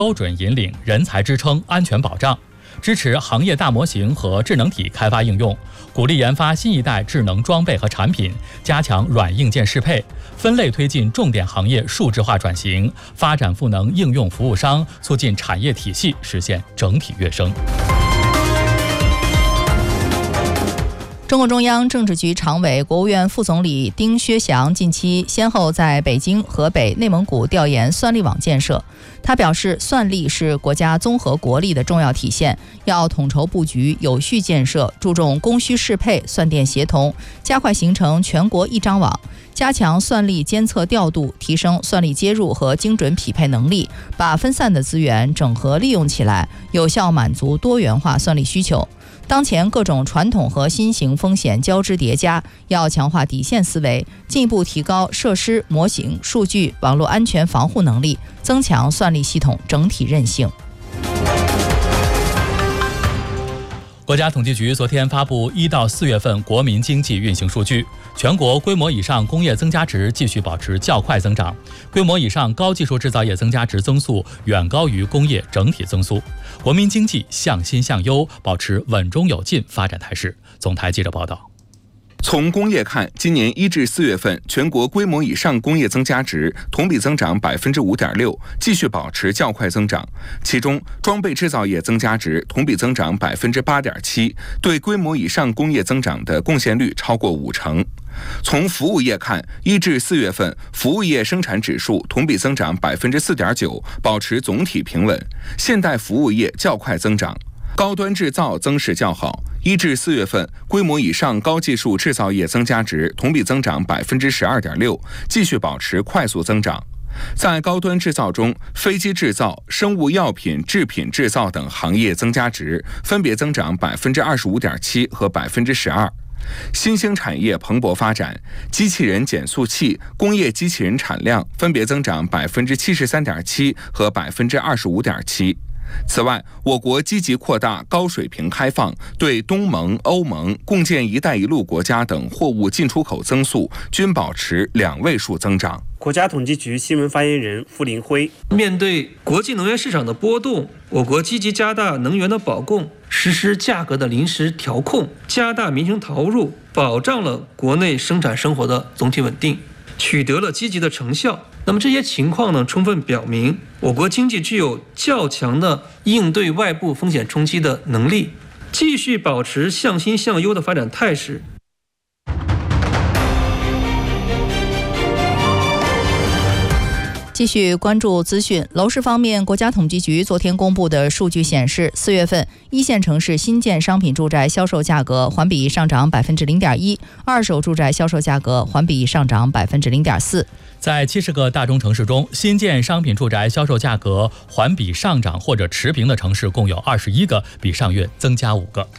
标准引领、人才支撑、安全保障，支持行业大模型和智能体开发应用，鼓励研发新一代智能装备和产品，加强软硬件适配，分类推进重点行业数字化转型，发展赋能应用服务商，促进产业体系实现整体跃升。 中共中央政治局常委、国务院副总理丁薛祥近期先后在北京、河北、内蒙古调研算力网建设。他表示，算力是国家综合国力的重要体现，要统筹布局、有序建设，注重供需适配、算电协同，加快形成全国一张网，加强算力监测调度，提升算力接入和精准匹配能力，把分散的资源整合利用起来，有效满足多元化算力需求。当前各种传统和新型风险交织叠加，要强化底线思维，进一步提高设施、模型、数据、网络安全防护能力，增强算力系统整体韧性。 国家统计局昨天发布1到4月份国民经济运行数据，全国规模以上工业增加值继续保持较快增长，规模以上高技术制造业增加值增速远高于工业整体增速，国民经济向新向优，保持稳中有进发展态势。总台记者报道。 从工业看，今年1至4月份，全国规模以上工业增加值同比增长5.6%，继续保持较快增长。其中，装备制造业增加值同比增长8.7%，对规模以上工业增长的贡献率超过50%。从服务业看，1至4月份，服务业生产指数同比增长4.9%，保持总体平稳。现代服务业较快增长。高端制造增势较好，1至4月份，规模以上高技术制造业增加值同比增长12.6%，继续保持快速增长。在高端制造中，飞机制造、生物药品制品制造等行业增加值分别增长25.7%和12%。新兴产业蓬勃发展，机器人减速器、工业机器人产量分别增长73.7%和25.7%。此外，我国积极扩大高水平开放，对东盟、欧盟共建“一带一路”国家等货物进出口增速均保持2位数增长。 国家统计局新闻发言人傅林辉： 面对国际能源市场的波动，我国积极加大能源的保供，实施价格的临时调控，加大民生投入，保障了国内生产生活的总体稳定，取得了积极的成效。那么这些情况呢，充分表明我国经济具有较强的应对外部风险冲击的能力，继续保持向新向优的发展态势。 继续关注资讯。楼市方面，国家统计局昨天公布的数据显示，4月份一线城市新建商品住宅销售价格环比上涨0.1%，二手住宅销售价格环比上涨0.4%。 在70个大中城市中，新建商品住宅销售价格环比上涨或者持平的城市共有21个，比上月增加5个。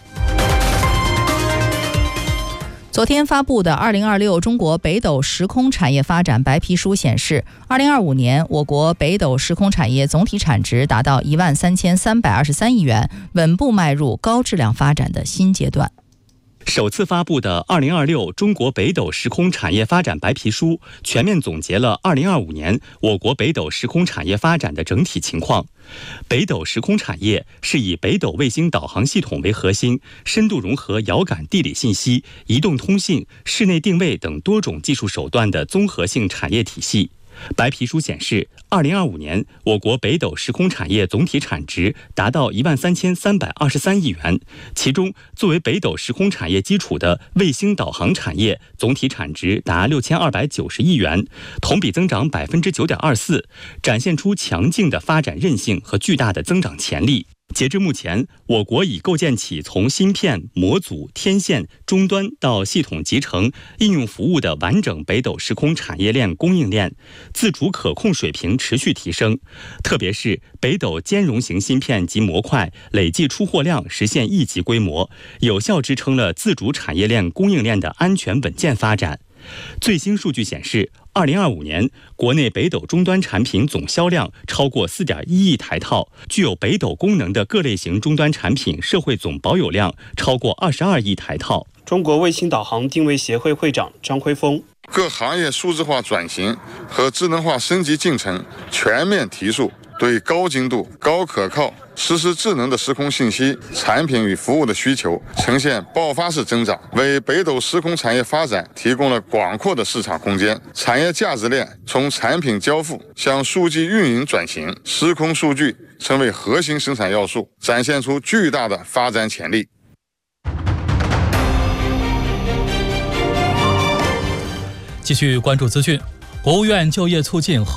昨天发布的2026中国北斗时空产业发展白皮书显示，2025年我国北斗时空产业总体产值达到13323亿元，稳步迈入高质量发展的新阶段。 首次发布的2026中国北斗时空产业发展白皮书全面总结了2025年我国北斗时空产业发展的整体情况。北斗时空产业是以北斗卫星导航系统为核心，深度融合遥感地理信息、移动通信、室内定位等多种技术手段的综合性产业体系。白皮书显示，2025年我国北斗时空产业总体产值达到13323亿元，其中作为北斗时空产业基础的卫星导航产业总体产值达6290亿元，同比增长9.24%，展现出强劲的发展韧性和巨大的增长潜力。截至目前，我国已构建起从芯片、模组、天线、终端到系统集成、应用服务的完整北斗时空产业链供应链，自主可控水平持续提升。特别是北斗兼容型芯片及模块累计出货量实现亿级规模，有效支撑了自主产业链供应链的安全稳健发展。最新数据显示，2025年国内北斗终端产品总销量超过4.1亿台套，具有北斗功能的各类型终端产品社会总保有量超过22亿台套。 中国卫星导航定位协会会长张辉峰： 各行业数字化转型和智能化升级进程全面提速， 对高精度、高可靠、实时智能的时空信息、产品与服务的需求呈现爆发式增长，为北斗时空产业发展提供了广阔的市场空间。产业价值链从产品交付向数据运营转型，时空数据成为核心生产要素，展现出巨大的发展潜力。 继续关注资讯，国务院就业促进和